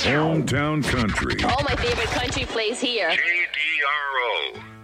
Hometown Country. All my favorite country plays here. KDRO.